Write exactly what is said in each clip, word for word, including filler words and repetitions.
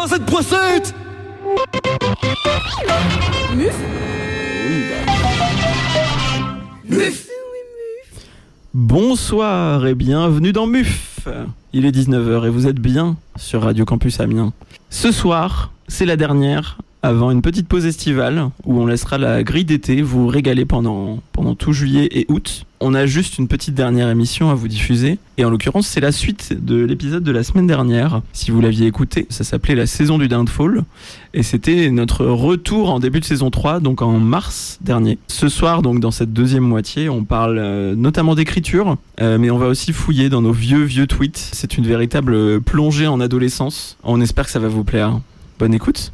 pas cette poissette. Muf. Muf. Bonsoir et bienvenue dans Muf. Il est dix-neuf heures et vous êtes bien sur Radio Campus Amiens. Ce soir, c'est la dernière avant une petite pause estivale où on laissera la grille d'été vous régaler pendant, pendant tout juillet et août. On a juste une petite dernière émission à vous diffuser et en l'occurrence c'est la suite de l'épisode de la semaine dernière. Si vous l'aviez écouté, ça s'appelait la saison du Downfall et c'était notre retour en début de saison trois, donc en mars dernier. Ce soir, donc dans cette deuxième moitié, on parle euh, notamment d'écriture, euh, mais on va aussi fouiller dans nos vieux vieux tweets. C'est une véritable plongée en adolescence. On espère que ça va vous plaire. Bonne écoute.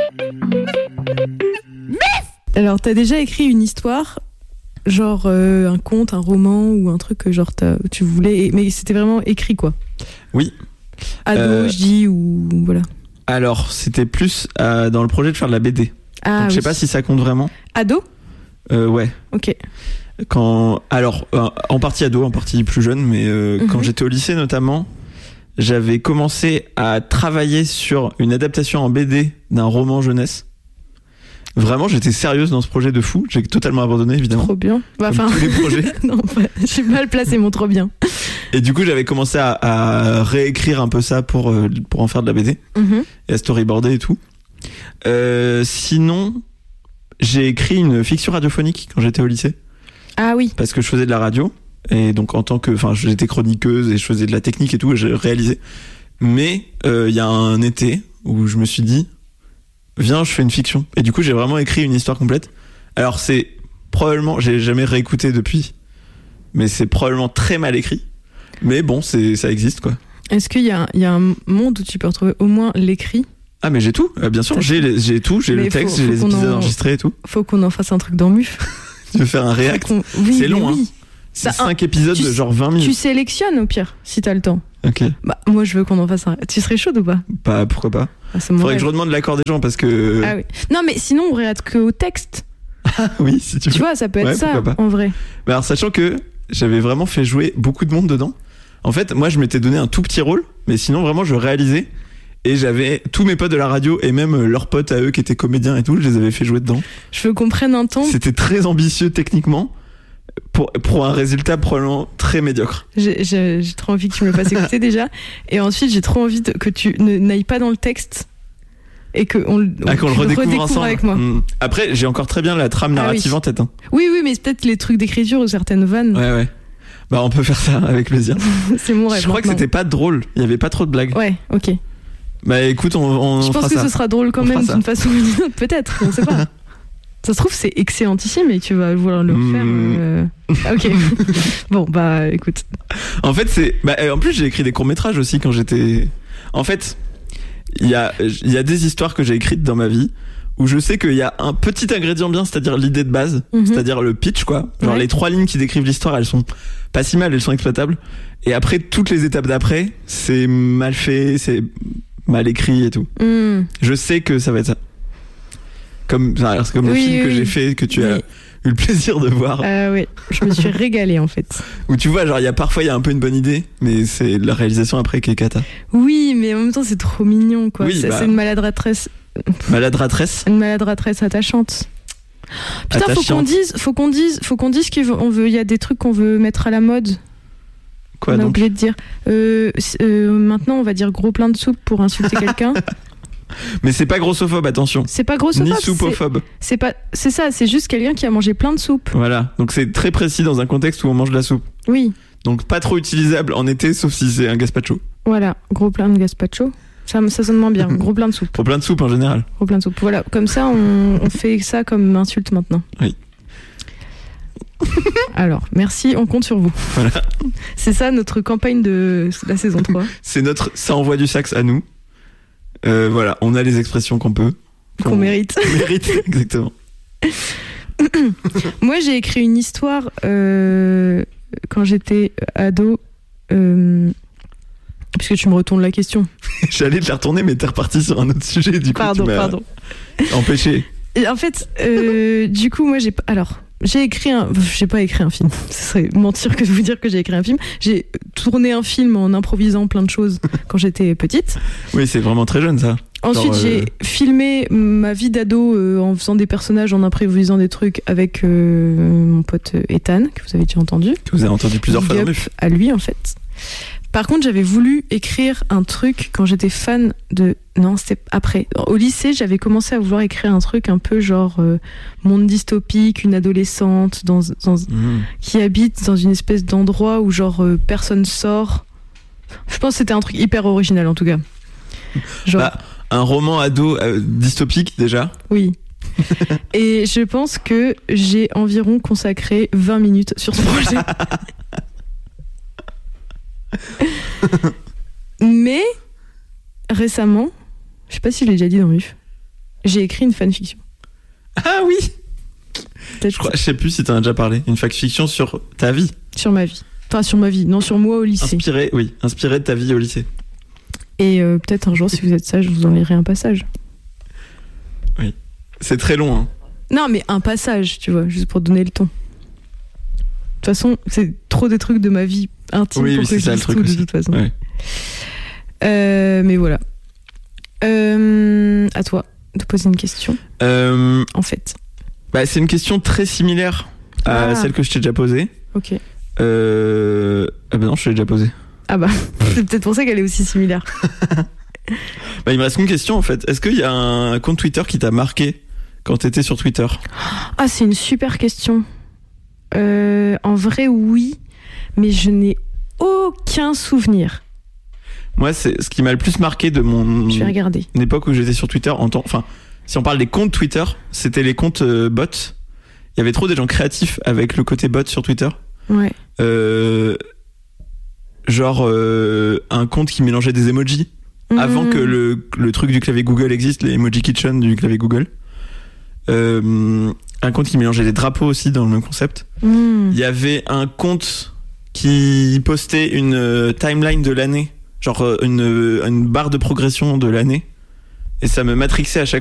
Alors, t'as déjà écrit une histoire, genre euh, un conte, un roman ou un truc que genre tu voulais, mais c'était vraiment écrit quoi? Oui. Ado, euh... je dis, ou voilà. Alors, c'était plus euh, dans le projet de faire de la B D. Ah, Donc, je sais oui. pas si ça compte vraiment. Ado? euh, Ouais. Ok. Quand, alors, euh, en partie ado, en partie plus jeune, mais euh, mm-hmm. quand j'étais au lycée notamment, j'avais commencé à travailler sur une adaptation en B D d'un roman jeunesse. Vraiment, j'étais sérieuse dans ce projet de fou. J'ai totalement abandonné, évidemment. Trop bien. Bah, Comme tous les projets. Non, bah, je suis mal placé, mon trop bien. Et du coup, j'avais commencé à, à réécrire un peu ça pour, euh, pour en faire de la B D. Mm-hmm. Et à storyboarder et tout. Euh, sinon, j'ai écrit une fiction radiophonique quand j'étais au lycée. Ah oui. Parce que je faisais de la radio. Et donc, en tant que, enfin, j'étais chroniqueuse et je faisais de la technique et tout, et j'ai réalisé. Mais, il euh, y a un été où je me suis dit, viens, je fais une fiction. Et du coup, j'ai vraiment écrit une histoire complète. Alors, c'est probablement, j'ai jamais réécouté depuis, mais c'est probablement très mal écrit. Mais bon, c'est, ça existe, quoi. Est-ce qu'il y a, il y a un monde où tu peux retrouver au moins l'écrit? Ah, mais j'ai tout, euh, bien sûr, j'ai, les, j'ai tout, j'ai mais le texte, faut, faut j'ai les épisodes en... enregistrés et tout. Faut qu'on en fasse un truc dans Muf. Tu veux faire un react? Oui, c'est long, oui. hein. C'est cinq épisodes de genre vingt minutes. Tu sélectionnes au pire, si t'as le temps. Ok. Bah, moi, je veux qu'on en fasse un. Tu serais chaude ou pas? Bah, pourquoi pas. Ah, c'est mon Faudrait rêve. que je redemande l'accord des gens parce que. Ah oui. Non, mais sinon, on regarde que au texte. Ah oui, si tu veux. Tu vois, ça peut être ouais, ça, en vrai. Bah, alors, sachant que j'avais vraiment fait jouer beaucoup de monde dedans. En fait, moi, je m'étais donné un tout petit rôle, mais sinon, vraiment, je réalisais. Et j'avais tous mes potes de la radio et même leurs potes à eux qui étaient comédiens et tout, je les avais fait jouer dedans. Je veux qu'on prenne un temps. C'était très ambitieux techniquement. Pour, pour un résultat probablement très médiocre. J'ai, j'ai, j'ai trop envie que tu me le fasses écouter déjà. Et ensuite, j'ai trop envie de, que tu ne, n'ailles pas dans le texte et qu'on on, ah, qu'on le redécouvre, redécouvre ensemble avec moi. Mmh. Après, j'ai encore très bien la trame narrative ah, oui. en tête. Hein. Oui, oui, mais c'est peut-être les trucs d'écriture ou certaines vannes. Ouais, ouais. Bah, on peut faire ça avec plaisir. C'est mon rêve. Je crois maintenant. que c'était pas drôle. Il y avait pas trop de blagues. Ouais, ok. Bah, écoute, on, on Je pense fera que ça. ce sera drôle quand on même d'une façon ou d'une autre. Peut-être, on sait pas. Ça se trouve, c'est excellentissime et tu vas vouloir le refaire. Mmh. Euh... Ok. Bon, bah, écoute. En fait, c'est. Bah, en plus, j'ai écrit des courts-métrages aussi quand j'étais. En fait, il y a, y a des histoires que j'ai écrites dans ma vie où je sais qu'il y a un petit ingrédient bien, c'est-à-dire l'idée de base, mmh. c'est-à-dire le pitch, quoi. Genre, ouais. Les trois lignes qui décrivent l'histoire, elles sont pas si mal, elles sont exploitables. Et après, toutes les étapes d'après, c'est mal fait, c'est mal écrit et tout. Mmh. Je sais que ça va être ça. Comme, c'est comme oui, le film oui, que oui. j'ai fait, que tu as oui. eu le plaisir de voir. Euh, oui, je me suis régalée en fait. Où tu vois, genre, il y a parfois, il y a un peu une bonne idée, mais c'est la réalisation après qui est cata. Oui, mais en même temps, c'est trop mignon, quoi. Oui, c'est, bah, c'est une maladresse. Maladresse Une maladresse attachante. Putain, Attachante. faut qu'on dise, faut qu'on dise, faut qu'on dise qu'on veut, il y a des trucs qu'on veut mettre à la mode. Quoi, on a donc oublié de dire. Euh, euh, maintenant, on va dire gros plein de soupe pour insulter quelqu'un. Mais c'est pas grossophobe, attention. C'est pas grossophobe. Ni soupophobe. C'est, c'est pas, c'est ça. C'est juste quelqu'un qui a mangé plein de soupe. Voilà. Donc c'est très précis dans un contexte où on mange de la soupe. Oui. Donc pas trop utilisable en été, sauf si c'est un gazpacho. Voilà. Gros plein de gazpacho. Ça, ça sonne moins bien. Gros plein de soupe. Gros plein de soupe en général. Gros plein de soupe. Voilà. Comme ça, on, on fait ça comme insulte maintenant. Oui. Alors, merci, on compte sur vous. Voilà. C'est ça notre campagne de la saison trois. C'est notre ça envoie du sax à nous. Euh, voilà, on a les expressions qu'on peut. Qu'on, qu'on mérite. mérite, exactement. Moi, j'ai écrit une histoire euh, quand j'étais ado. Euh, puisque tu me retournes la question. J'allais te la retourner, mais t'es reparti sur un autre sujet. Du coup, pardon, tu m'as pardon. empêché. Et en fait, euh, du coup, moi, j'ai... Alors... J'ai écrit un... J'ai pas écrit un film. Ce serait mentir que de vous dire que j'ai écrit un film. J'ai tourné un film en improvisant plein de choses quand j'étais petite. Oui, c'est vraiment très jeune ça. Ensuite, Genre, j'ai euh, filmé ma vie d'ado euh, en faisant des personnages, en improvisant des trucs avec euh, mon pote Ethan, que vous avez déjà entendu. Que vous avez entendu plusieurs Big fois dans up Muf. à lui, en fait. Par contre, j'avais voulu écrire un truc quand j'étais fan de... Non, c'était après. Au lycée, j'avais commencé à vouloir écrire un truc un peu genre euh, monde dystopique, une adolescente dans, dans, Mmh. qui habite dans une espèce d'endroit où genre euh, personne sort. Je pense que c'était un truc hyper original en tout cas. Genre, Bah, un roman ado euh, dystopique déjà. oui. Et je pense que j'ai environ consacré vingt minutes sur ce projet. Mais récemment, je sais pas si je l'ai déjà dit dans Muf, j'ai écrit une fanfiction. Ah oui. Peut-être Je crois, je sais plus si t'en as déjà parlé. Une fanfiction sur ta vie. sur ma vie. Enfin, sur ma vie, non, sur moi au lycée. Inspiré, oui, inspiré de ta vie au lycée. Et euh, peut-être un jour, si vous êtes sage, je vous en lirai un passage. C'est très long, hein. Non, mais un passage, tu vois, juste pour donner le ton. De toute façon, c'est trop des trucs de ma vie intime Oui, pour oui, que c'est je ça, le dise truc tout, de aussi. toute façon. Ouais. Euh, mais voilà. Euh, à toi de poser une question, Euh, en fait. bah, c'est une question très similaire à Ah. celle que je t'ai déjà posée. Ok. Euh... Ah bah non, je t'ai déjà posée. Ah bah, c'est peut-être pour ça qu'elle est aussi similaire. Bah, il me reste une question en fait. Est-ce qu'il y a un compte Twitter qui t'a marqué quand t'étais sur Twitter? Ah, c'est une super question. Euh, en vrai, oui, mais je n'ai aucun souvenir. Moi, c'est ce qui m'a le plus marqué de mon Je vais regarder. époque où j'étais sur Twitter. En temps... Enfin, si on parle des comptes Twitter, c'était les comptes euh, bots. Il y avait trop des gens créatifs avec le côté bot sur Twitter. Ouais. Euh... Genre euh, un compte qui mélangeait des emojis. Avant Mmh. que le, le truc du clavier Google existe, les Emoji Kitchen du clavier Google. Euh, un compte qui mélangeait des drapeaux aussi dans le même concept. Mmh. Il y avait un compte qui postait une euh, timeline de l'année, genre euh, une, euh, une barre de progression de l'année. Et ça me matrixait à chaque